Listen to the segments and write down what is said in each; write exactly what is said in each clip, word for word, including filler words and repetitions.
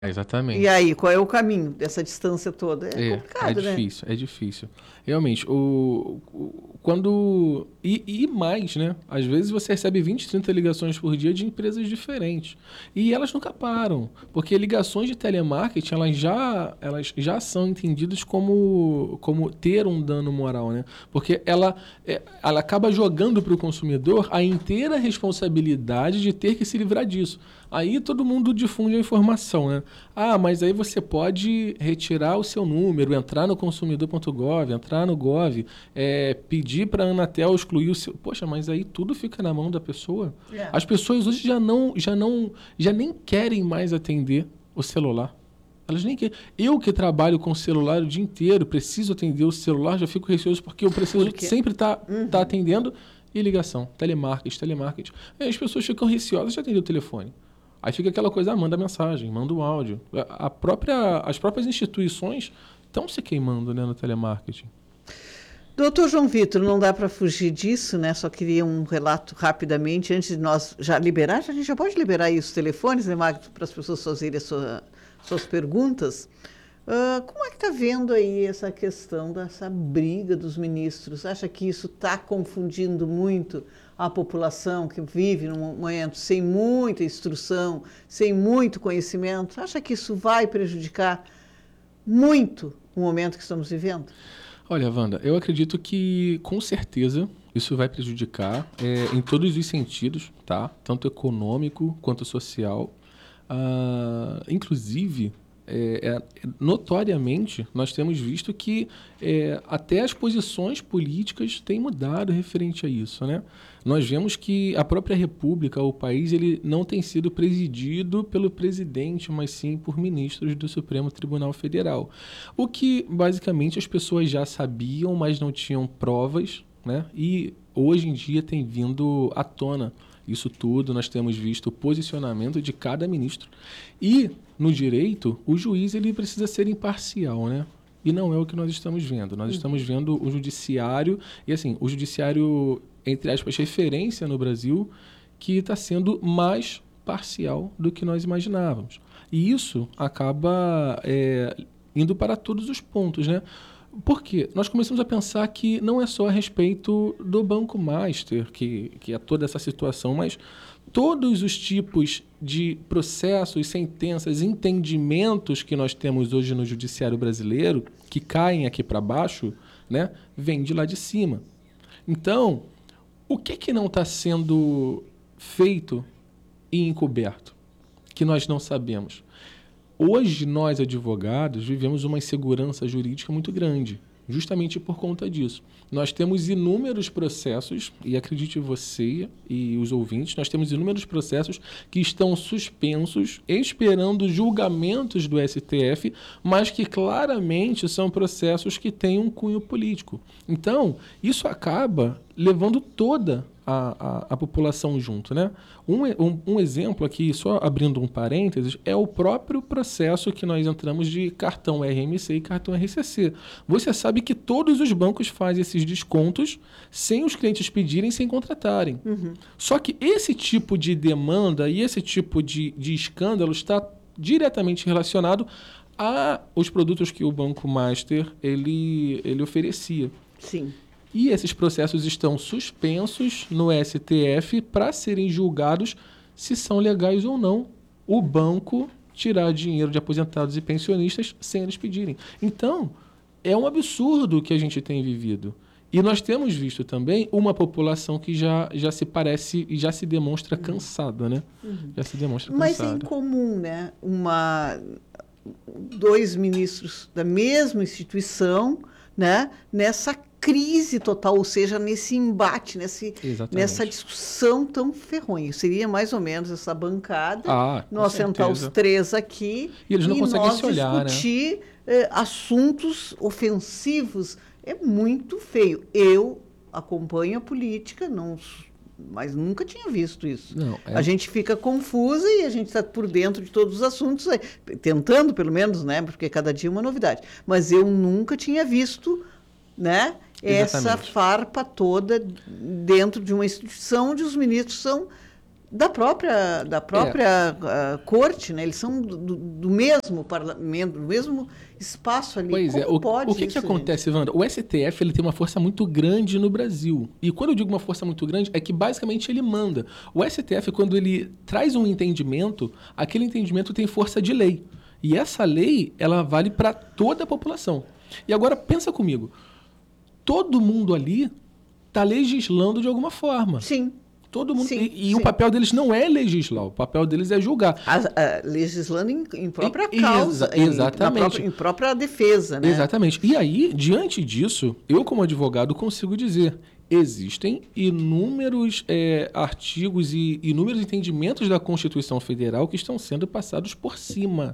E Exatamente. aí, qual é o caminho dessa distância toda? É É, é complicado, né? difícil, é difícil. Realmente, o, o- quando. E, e mais, né? Às vezes você recebe vinte, trinta ligações por dia de empresas diferentes. E elas nunca param. Porque ligações de telemarketing, elas já, elas já são entendidas como, como ter um dano moral, né? Porque ela, é, ela acaba jogando para o consumidor a inteira responsabilidade de ter que se livrar disso. Aí todo mundo difunde a informação, né? Ah, mas aí você pode retirar o seu número, entrar no consumidor ponto gov, entrar no Gov, é, pedir para a Anatel excluir o seu. Poxa, mas aí tudo fica na mão da pessoa. É. As pessoas hoje já não, já não, já nem querem mais atender o celular. Elas nem querem. Eu que trabalho com celular o dia inteiro, preciso atender o celular, já fico receoso porque eu preciso Porque sempre estar tá, uhum. tá atendendo. E ligação, telemarketing, telemarketing. Aí as pessoas ficam receosas de atender o telefone. Aí fica aquela coisa, ah, manda mensagem, manda um áudio. A, a própria, as próprias instituições estão se queimando, né, no telemarketing. Doutor João Vitor, não dá para fugir disso, né? Só queria um relato rapidamente, antes de nós já liberar, a gente já pode liberar aí os telefones, né, Magno, para as pessoas fazerem as sua, suas perguntas. Uh, como é que está vendo aí essa questão dessa briga dos ministros? Acha que isso está confundindo muito a população que vive num momento sem muita instrução, sem muito conhecimento? Acha que isso vai prejudicar muito o momento que estamos vivendo? Olha, Wanda, eu acredito que com certeza isso vai prejudicar é, em todos os sentidos, tá? Tanto econômico quanto social. Ah, inclusive, é, é, notoriamente, nós temos visto que é, até as posições políticas têm mudado referente a isso, né? Nós vemos que a própria República, o país, ele não tem sido presidido pelo presidente, mas sim por ministros do Supremo Tribunal Federal. O que, basicamente, as pessoas já sabiam, mas não tinham provas, né? E hoje em dia tem vindo à tona isso tudo. Nós temos visto o posicionamento de cada ministro. E, no direito, o juiz ele precisa ser imparcial, né? E não é o que nós estamos vendo. Nós estamos vendo o judiciário, e assim, o judiciário, entre aspas, referência no Brasil, que está sendo mais parcial do que nós imaginávamos. E isso acaba é, indo para todos os pontos, né? Por quê? Nós começamos a pensar que não é só a respeito do Banco Master, que, que é toda essa situação, mas todos os tipos de processos, sentenças, entendimentos que nós temos hoje no judiciário brasileiro, que caem aqui para baixo, né, vêm de lá de cima. Então, o que, que não está sendo feito e encoberto, que nós não sabemos? Hoje, nós, advogados, vivemos uma insegurança jurídica muito grande, justamente por conta disso. Nós temos inúmeros processos, e acredite você e os ouvintes, nós temos inúmeros processos que estão suspensos, esperando julgamentos do S T F, mas que claramente são processos que têm um cunho político. Então, isso acaba levando toda a, a, a população junto, né? Um, um, um exemplo aqui, só abrindo um parênteses, é o próprio processo que nós entramos de cartão R M C e cartão R C C. Você sabe que todos os bancos fazem esses descontos sem os clientes pedirem, sem contratarem. Uhum. Só que esse tipo de demanda e esse tipo de, de escândalo está diretamente relacionado aos produtos que o Banco Master ele, ele oferecia. Sim. E esses processos estão suspensos no S T F para serem julgados se são legais ou não o banco tirar dinheiro de aposentados e pensionistas sem eles pedirem. Então, é um absurdo o que a gente tem vivido. E nós temos visto também uma população que já, já se parece e já se demonstra cansada, né? Uhum. Já se demonstra Mas cansada. Mas é incomum, né? Uma, dois ministros da mesma instituição, né? Nessa crise total, ou seja, nesse embate, nesse, nessa discussão tão ferronha. Seria mais ou menos essa bancada, ah, nós sentar os três aqui e, eles não e conseguem nós se olhar, discutir né? eh, assuntos ofensivos. É muito feio. Eu acompanho a política, não, mas nunca tinha visto isso. Não, é... A gente fica confusa e a gente está por dentro de todos os assuntos, tentando pelo menos, né? Porque cada dia é uma novidade. Mas eu nunca tinha visto, né? Exatamente. Essa farpa toda dentro de uma instituição onde os ministros são da própria, da própria é. uh, corte, né? Eles são do, do mesmo parlamento, do mesmo espaço ali. Pois Como é, o, pode o que, isso, que acontece, Wanda? O S T F ele tem uma força muito grande no Brasil. E quando eu digo uma força muito grande, é que basicamente ele manda. O S T F, quando ele traz um entendimento, aquele entendimento tem força de lei. E essa lei, ela vale para toda a população. E agora, pensa comigo. Todo mundo ali está legislando de alguma forma. Sim. Todo mundo. Sim, e e sim. o papel deles não é legislar, o papel deles é julgar. A, a, legislando em, em própria E- causa, exa- exatamente. Em, na própria, em própria defesa, né? Exatamente. E aí, diante disso, eu, como advogado, consigo dizer: existem inúmeros é, artigos e inúmeros entendimentos da Constituição Federal que estão sendo passados por cima.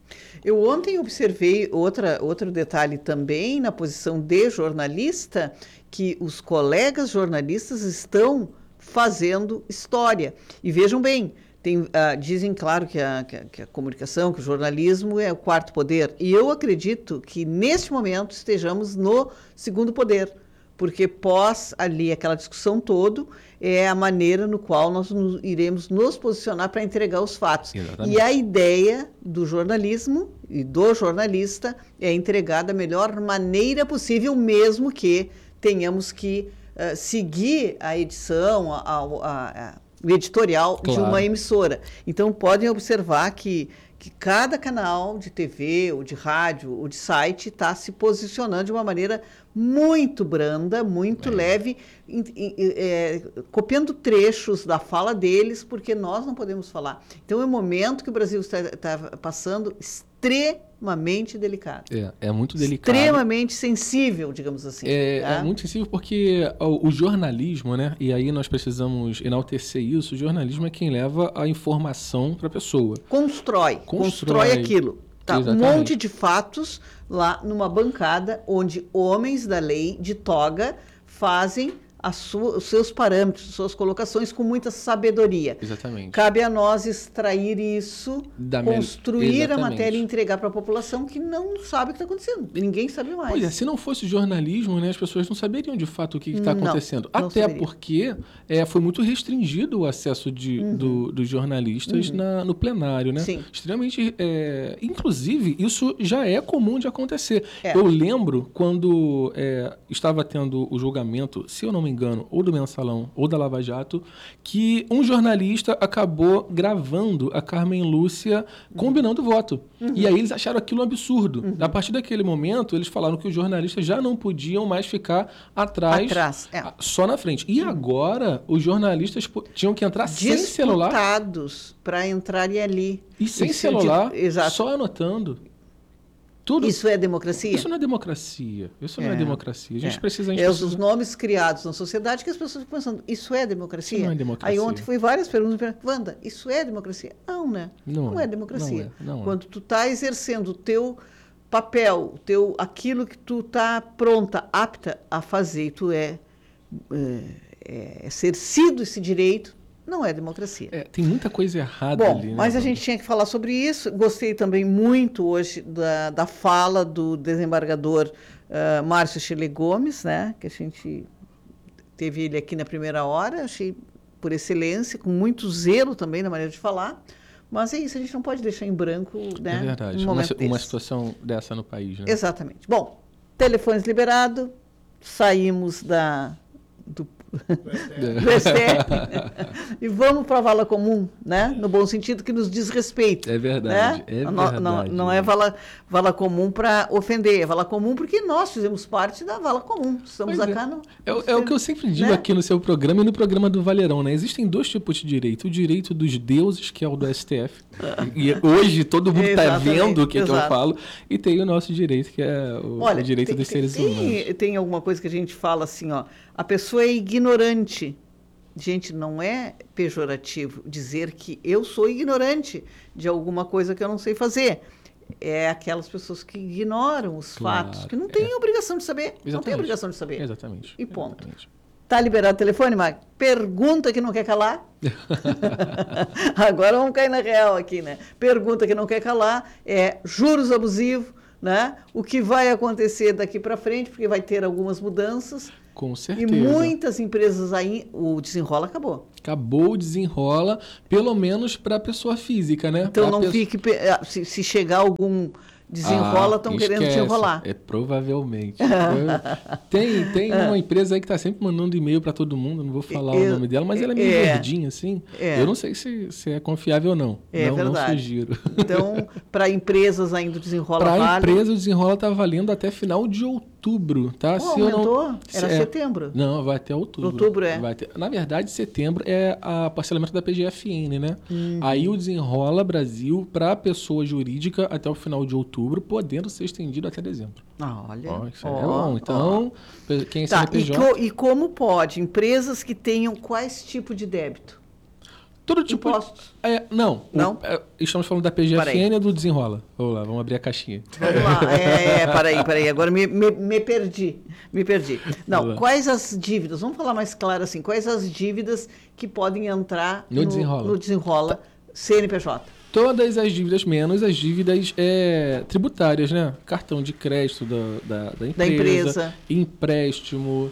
Eu ontem observei outra, outro detalhe também na posição de jornalista, que os colegas jornalistas estão fazendo história. E vejam bem, tem, uh, dizem, claro, que a, que, a, que a comunicação, que o jornalismo é o quarto poder. E eu acredito que, neste momento, estejamos no segundo poder, porque pós ali aquela discussão toda, é a maneira no qual nós nos, iremos nos posicionar para entregar os fatos. Exatamente. E a ideia do jornalismo e do jornalista é entregar da melhor maneira possível, mesmo que tenhamos que uh, seguir a edição, a, a, a, a, o editorial Claro. de uma emissora. Então, podem observar que, que cada canal de T V, ou de rádio, ou de site está se posicionando de uma maneira muito branda, muito É. leve, em- em- é, copiando trechos da fala deles, porque nós não podemos falar. Então, é um momento que o Brasil está, está passando extremamente delicado. É, é muito delicado. Extremamente sensível, digamos assim. É, tá? é muito sensível porque o, o jornalismo, né? E aí nós precisamos enaltecer isso. O jornalismo é quem leva a informação para a pessoa. Constrói, constrói, Constrói. aquilo. Tá, um Exatamente. monte de fatos lá numa bancada onde homens da lei de toga fazem a sua, os seus parâmetros, suas colocações com muita sabedoria. Exatamente. Cabe a nós extrair isso, Da mel- construir a Exatamente. matéria e entregar para a população que não sabe o que está acontecendo. E ninguém sabe mais. Pois é, se não fosse jornalismo, né, as pessoas não saberiam de fato o que está Não, acontecendo. não Até saberia. porque é, foi muito restringido o acesso de, do- dos jornalistas na- no plenário, né? Sim. Extremamente. é, inclusive, isso já é comum de acontecer. É. Eu lembro quando é, estava tendo o julgamento, se eu não me engano, ou do Mensalão ou da Lava Jato, que um jornalista acabou gravando a Carmen Lúcia combinando o voto. E aí eles acharam aquilo um absurdo. A partir daquele momento, eles falaram que os jornalistas já não podiam mais ficar atrás, Atrás, é. a- só na frente. E agora, os jornalistas po- tinham que entrar sem celular Disputados para entrarem ali. e sem Isso celular, de- Exato. só anotando. Tudo. Isso é democracia? Isso não é democracia. Isso não é É. democracia. A gente É. precisa... A gente É os precisa... nomes criados na sociedade que as pessoas ficam pensando, isso é democracia? Isso não é democracia. Aí ontem foi várias perguntas, Wanda, isso é democracia? Não, né? Não Não, é. é democracia. Não é, não é. Quando tu está exercendo o teu papel, o teu, aquilo que tu está pronta, apta a fazer, e tu é, é, é exercido esse direito, não é democracia. É, tem muita coisa errada Bom, ali, né? mas a Wanda? gente tinha que falar sobre isso. Gostei também muito hoje da, da fala do desembargador ah, Márcio Chile Gomes, né? Que a gente teve ele aqui na primeira hora, achei por excelência, com muito zelo também na maneira de falar. Mas é isso, a gente não pode deixar em branco, né? É verdade. um Uma, momento uma desse. situação dessa no país, né? Exatamente. Bom, telefones liberados, saímos da, do do S T F e vamos para a vala comum, né? No bom sentido que nos diz respeito. É verdade, né? é não, verdade. Não, não é vala, vala comum para ofender, é vala comum porque nós fizemos parte da vala comum. Estamos Pois acá é. no... É, o- é o que eu sempre digo né? aqui no seu programa e no programa do Valerão, né? Existem dois tipos de direito. O direito dos deuses, que é o do S T F. e hoje todo mundo está Exatamente, vendo o que, que eu exato. falo. E tem o nosso direito, que é o, Olha, o direito tem, dos tem- seres tem, humanos. tem alguma coisa que a gente fala assim, ó, a pessoa é ignorante. Gente, não é pejorativo dizer que eu sou ignorante de alguma coisa que eu não sei fazer. É aquelas pessoas que ignoram os Claro, fatos, que não têm é. obrigação de saber. Não tem Exatamente. obrigação de saber. Exatamente. E ponto. Exatamente. Tá liberado o telefone, Mag? Pergunta que não quer calar. Agora vamos cair na real aqui, né? Pergunta que não quer calar é juros abusivos, né? O que vai acontecer daqui para frente, porque vai ter algumas mudanças. Com E certeza. muitas empresas aí, o desenrola acabou. Acabou o desenrola, pelo menos para a pessoa física, né? Então Pra não pessoa... fique. pe- ah, Se, se chegar algum desenrola, Ah, estão querendo te esquece. enrolar. É provavelmente. tem tem uma empresa aí que está sempre mandando e-mail para todo mundo, não vou falar o Eu- nome dela, mas ela é meio é, verdinha, assim. é. Eu não sei se, se é confiável ou não. É não, não verdade. sugiro. Então, para empresas ainda o desenrola Para a vale. empresa, o desenrola está valendo até final de outubro, tá? Oh, Se eu aumentou? não... Era é. setembro. Não, vai até outubro. Outubro é. Vai ter... Na verdade, setembro é a parcelamento da P G F N, né? Uhum. Aí o desenrola Brasil para pessoa jurídica até o final de outubro, podendo ser estendido até dezembro. Ah, olha. Ó, isso aí ó, é bom. Então, quem é Tá, e, C N P J... co- e como pode? Empresas que tenham quais tipo de débito? Todo tipo... Impostos. É, não. Não? O- é, estamos falando da P G F N ou do desenrola? Vamos lá, vamos abrir a caixinha. Vamos lá. É, é, peraí, peraí. Agora me, me, me perdi. Me perdi. Não, Vamos lá. quais as dívidas? Vamos falar mais claro assim. Quais as dívidas que podem entrar No desenrola. no desenrola C N P J? Todas as dívidas, menos as dívidas é, tributárias, né? Cartão de crédito da, da, da empresa, empresa. empréstimo,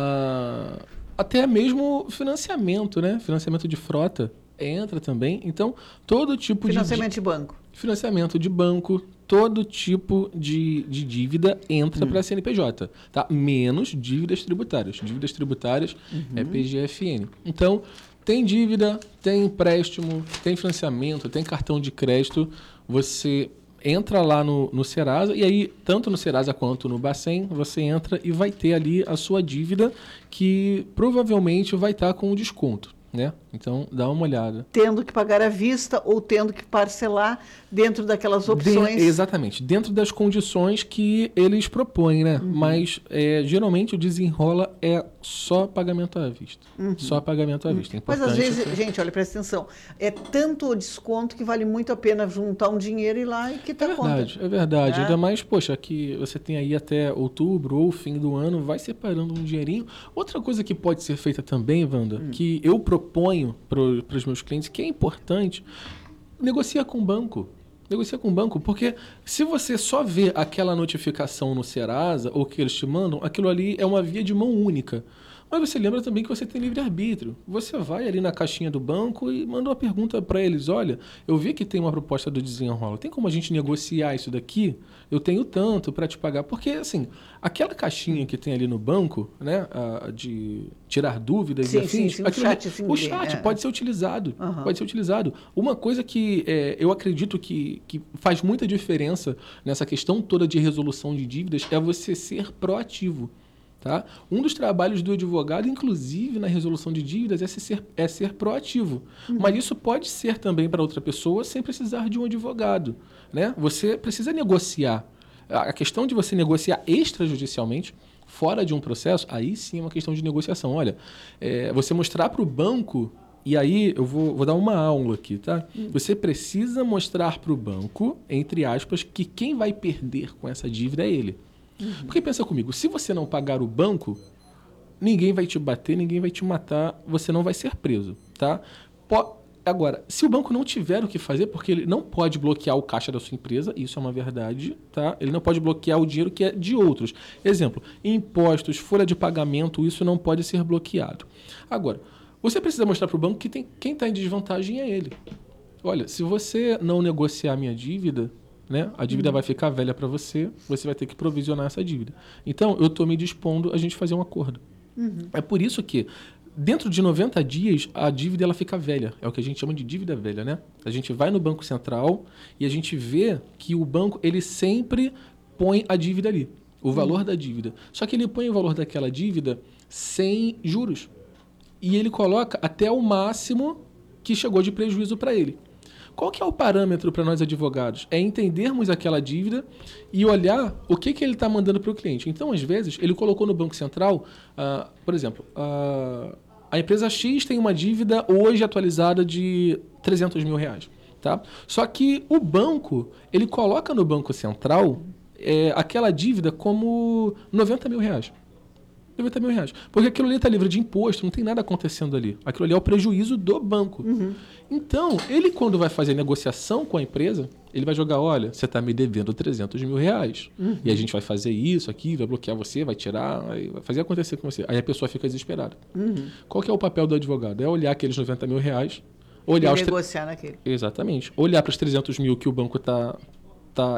ah, até mesmo financiamento, né? Financiamento de frota entra também. Então, todo tipo Financiamento de... de banco. Financiamento de banco, todo tipo de, de dívida entra Hum. para a C N P J, tá? Menos dívidas tributárias. Dívidas tributárias Uhum. é P G F N. Então, tem dívida, tem empréstimo, tem financiamento, tem cartão de crédito, você entra lá no, no Serasa, e aí, tanto no Serasa quanto no Bacen, você entra e vai ter ali a sua dívida, que provavelmente vai estar com um desconto, né? Então, dá uma olhada. Tendo que pagar à vista ou tendo que parcelar dentro daquelas opções. De- exatamente, dentro das condições que eles propõem, né? Uhum. Mas é, geralmente o desenrola é só pagamento à vista. Só pagamento à vista. É Mas importante. às vezes, gente, olha, presta atenção. É tanto o desconto que vale muito a pena juntar um dinheiro e ir lá e É quitar a verdade, conta. é verdade. Né? Ainda mais, poxa, que você tem aí até outubro ou fim do ano, vai separando um dinheirinho. Outra coisa que pode ser feita também, Wanda, Hum. que eu proponho para os meus clientes, que é importante, negocia com o banco. Negocia com o banco, porque se você só vê aquela notificação no Serasa ou que eles te mandam, aquilo ali é uma via de mão única. Mas você lembra também que você tem livre-arbítrio. Você vai ali na caixinha do banco e manda uma pergunta para eles. Olha, eu vi que tem uma proposta do desenrola. Tem como a gente negociar isso daqui? Eu tenho tanto para te pagar. Porque, assim, aquela caixinha que tem ali no banco, né, a- de tirar dúvidas Sim, e afins, sim, sim, o aquilo ali- chat, assim, o de- chat é. pode ser utilizado. Aham. Pode ser utilizado. Uma coisa que é, eu acredito que, que faz muita diferença nessa questão toda de resolução de dívidas é você ser proativo. Tá? Um dos trabalhos do advogado, inclusive na resolução de dívidas, é ser, é ser proativo. Uhum. Mas isso pode ser também para outra pessoa sem precisar de um advogado. Né? Você precisa negociar. A questão de você negociar extrajudicialmente, fora de um processo, aí sim é uma questão de negociação. Olha, é, você mostrar para o banco, e aí eu vou, vou dar uma aula aqui, tá? Você precisa mostrar para o banco, entre aspas, que quem vai perder com essa dívida é ele. Porque pensa comigo, se você não pagar o banco, ninguém vai te bater, ninguém vai te matar, você não vai ser preso, tá? Po- Agora, se o banco não tiver o que fazer, porque ele não pode bloquear o caixa da sua empresa, isso é uma verdade, tá? Ele não pode bloquear o dinheiro que é de outros. Exemplo, impostos, folha de pagamento, isso não pode ser bloqueado. Agora, você precisa mostrar para o banco que tem, quem está em desvantagem é ele. Olha, se você não negociar a minha dívida, né, a dívida vai ficar velha para você, você vai ter que provisionar essa dívida. Então, eu estou me dispondo a gente fazer um acordo. É por isso que, dentro de noventa dias, a dívida ela fica velha. É o que a gente chama de dívida velha, né? A gente vai no Banco Central e a gente vê que o banco ele sempre põe a dívida ali, o valor da dívida. Só que ele põe o valor daquela dívida sem juros. E ele coloca até o máximo que chegou de prejuízo para ele. Qual que é o parâmetro para nós advogados? É entendermos aquela dívida e olhar o que, que ele está mandando para o cliente. Então, às vezes, ele colocou no Banco Central, ah, por exemplo, ah, a empresa X tem uma dívida hoje atualizada de trezentos mil reais. Tá? Só que o banco, ele coloca no Banco Central é, aquela dívida como noventa mil reais. noventa mil reais. Porque aquilo ali está livre de imposto, não tem nada acontecendo ali. Aquilo ali é o prejuízo do banco. Uhum. Então, ele quando vai fazer negociação com a empresa, ele vai jogar, olha, você está me devendo trezentos mil reais. Uhum. E a gente vai fazer isso aqui, vai bloquear você, vai tirar, vai fazer acontecer com você. Aí a pessoa fica desesperada. Uhum. Qual que é o papel do advogado? É olhar aqueles noventa mil reais, olhar e os negociar tre... naquele. Exatamente. Olhar para os trezentos mil que o banco está